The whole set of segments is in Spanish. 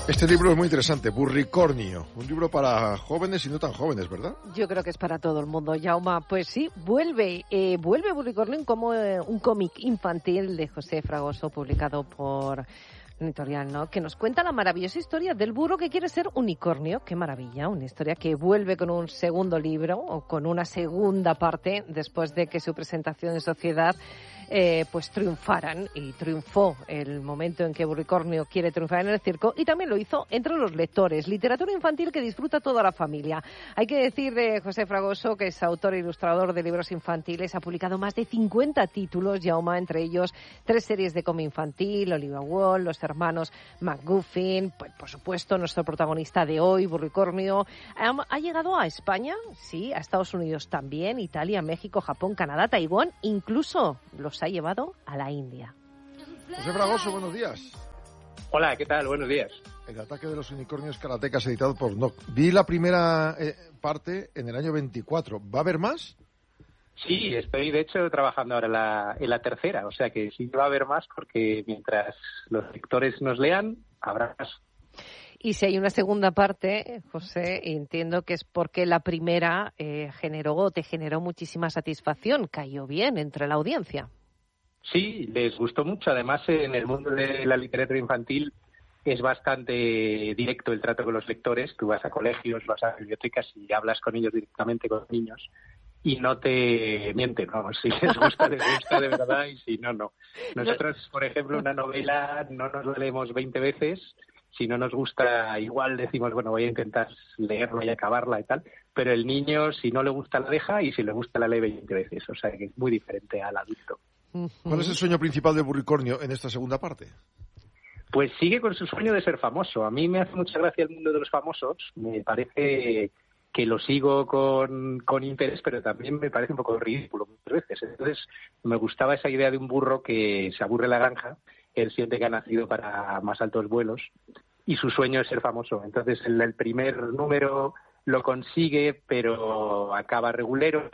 Este libro es muy interesante, Burricornio, un libro para jóvenes y no tan jóvenes, ¿verdad? Yo creo que es para todo el mundo, Jaume. Pues sí, vuelve Burricornio como un cómic infantil de José Fragoso, publicado por Editorial, ¿no? Que nos cuenta la maravillosa historia del burro que quiere ser unicornio. Qué maravilla, una historia que vuelve con un segundo libro o con una segunda parte después de que su presentación en sociedad pues triunfaran, y triunfó el momento en que Burricornio quiere triunfar en el circo, y también lo hizo entre los lectores. Literatura infantil que disfruta toda la familia. Hay que decir de José Fragoso que es autor e ilustrador de libros infantiles, ha publicado más de 50 títulos, Jaume, entre ellos 3 series de cómic infantil, Olivia Wall, Los hermanos McGuffin, pues, por supuesto nuestro protagonista de hoy, Burricornio. Ha llegado a España, sí, a Estados Unidos también, Italia, México, Japón, Canadá, Taiwán, incluso los ha llevado a la India. José Fragoso, buenos días. Hola, ¿qué tal? Buenos días. El ataque de los unicornios karatecas, editado por NOC. Vi la primera parte en el año 24. ¿Va a haber más? Sí, estoy de hecho trabajando ahora en la tercera, o sea que sí va a haber más porque mientras los lectores nos lean, habrá más. Y si hay una segunda parte, José, entiendo que es porque la primera te generó muchísima satisfacción, cayó bien entre la audiencia. Sí, les gustó mucho. Además, en el mundo de la literatura infantil es bastante directo el trato con los lectores. Tú vas a colegios, vas a bibliotecas y hablas con ellos directamente, con niños, y no te mienten, ¿no? Si les gusta de verdad, y si no, no. Nosotros, por ejemplo, una novela no nos la leemos 20 veces. Si no nos gusta, igual decimos, bueno, voy a intentar leerla y acabarla y tal, pero el niño, si no le gusta, la deja, y si le gusta, la lee 20 veces. O sea, que es muy diferente al adulto. ¿Cuál es el sueño principal de Burricornio en esta segunda parte? Pues sigue con su sueño de ser famoso. A mí me hace mucha gracia el mundo de los famosos. Me parece que lo sigo con interés, pero también me parece un poco ridículo muchas veces. Entonces, me gustaba esa idea de un burro que se aburre en la granja. Él siente que ha nacido para más altos vuelos y su sueño es ser famoso. Entonces, el primer número lo consigue, pero acaba regulero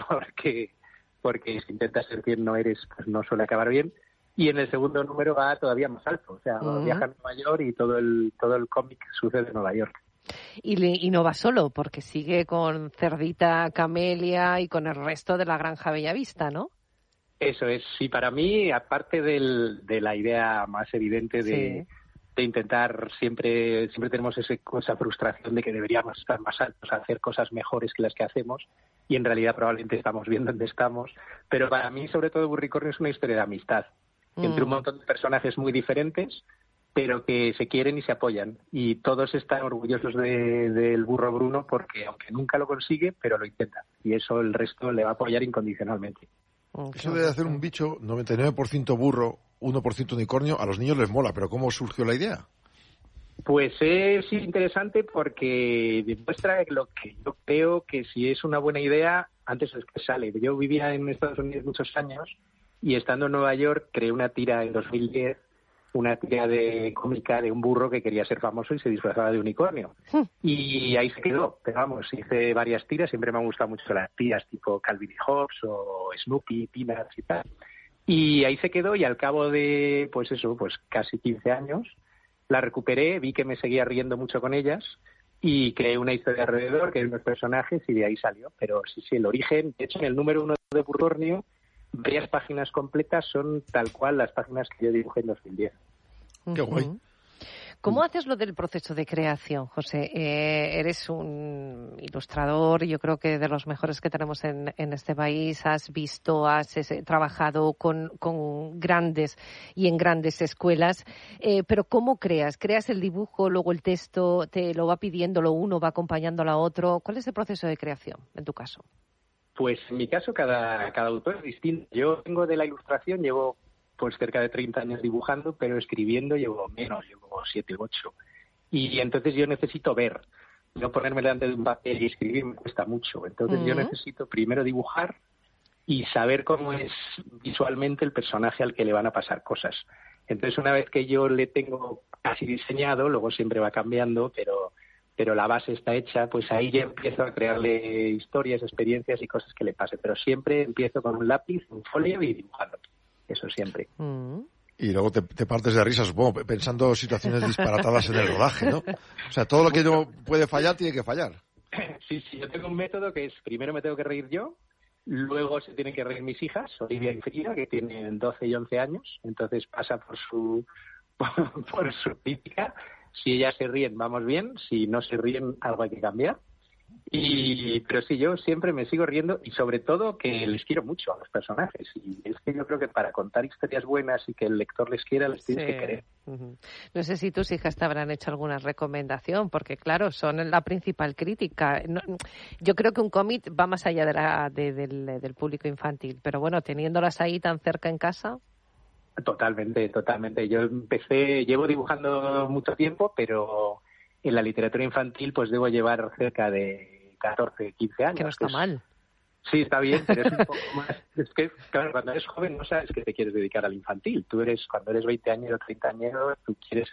porque si intentas ser quien no eres, pues no suele acabar bien. Y en el segundo número va todavía más alto. O sea, viaja a Nueva York y todo el cómic sucede en Nueva York. Y no va solo, porque sigue con Cerdita, Camelia y con el resto de la Granja Bellavista, ¿no? Eso es. Sí, para mí, aparte de la idea más evidente de intentar, siempre tenemos esa frustración de que deberíamos estar más altos, hacer cosas mejores que las que hacemos, y en realidad probablemente estamos bien donde estamos. Pero para mí, sobre todo, Burricornio es una historia de amistad entre un montón de personajes muy diferentes, pero que se quieren y se apoyan. Y todos están orgullosos del burro Bruno porque, aunque nunca lo consigue, pero lo intenta. Y eso el resto le va a apoyar incondicionalmente. Eso de hacer un bicho 99% burro, 1% unicornio, a los niños les mola, pero ¿cómo surgió la idea? Pues es interesante porque demuestra lo que yo creo que si es una buena idea, antes es que sale. Yo vivía en Estados Unidos muchos años y estando en Nueva York creé una tira en 2010, una tira de cómica de un burro que quería ser famoso y se disfrazaba de unicornio. Y ahí se quedó. Pero vamos, hice varias tiras, siempre me han gustado mucho las tiras tipo Calvin y Hobbes o Snoopy, Peanuts y tal. Y ahí se quedó y al cabo de, pues casi 15 años, la recuperé, vi que me seguía riendo mucho con ellas y creé una historia alrededor, creé unos personajes y de ahí salió. Pero sí, el origen, de hecho en el número 1 de Burricornio, varias páginas completas son tal cual las páginas que yo dibujé en 2010. ¡Qué guay! ¿Cómo haces lo del proceso de creación, José? Eres un ilustrador, yo creo que de los mejores que tenemos en este país. Has trabajado con grandes y en grandes escuelas. Pero ¿cómo creas? ¿Creas el dibujo, luego el texto, te lo va pidiendo, lo uno va acompañando a lo otro? ¿Cuál es el proceso de creación, en tu caso? Pues en mi caso cada autor es distinto. Yo vengo de la ilustración, llevo pues cerca de 30 años dibujando, pero escribiendo llevo menos, llevo 7 u 8. Y entonces yo necesito ver, no ponerme delante de un papel y escribir me cuesta mucho. Entonces yo necesito primero dibujar y saber cómo es visualmente el personaje al que le van a pasar cosas. Entonces una vez que yo le tengo casi diseñado, luego siempre va cambiando, pero la base está hecha, pues ahí ya empiezo a crearle historias, experiencias y cosas que le pasen. Pero siempre empiezo con un lápiz, un folio y dibujando. Eso siempre. Y luego te partes de risa, supongo, pensando situaciones disparatadas en el rodaje, ¿no? O sea, todo lo que no puede fallar, tiene que fallar. Sí, yo tengo un método que es, primero me tengo que reír yo, luego se tienen que reír mis hijas, Olivia y Frida, que tienen 12 y 11 años, entonces pasa por su crítica. Si ellas se ríen, vamos bien, si no se ríen, algo hay que cambiar. Pero sí, yo siempre me sigo riendo y sobre todo que les quiero mucho a los personajes. Y es que yo creo que para contar historias buenas y que el lector les quiera, les tienes que querer. No sé si tus hijas te habrán hecho alguna recomendación, porque claro, son la principal crítica. Yo creo que un cómic va más allá del público infantil, pero bueno, teniéndolas ahí tan cerca en casa... Totalmente. Yo llevo dibujando mucho tiempo, pero en la literatura infantil pues debo llevar cerca de 14, 15 años. Que no está mal. Sí, está bien, pero es un poco más... Es que, claro, cuando eres joven no sabes que te quieres dedicar al infantil. Cuando eres 20 años o 30 años, tú quieres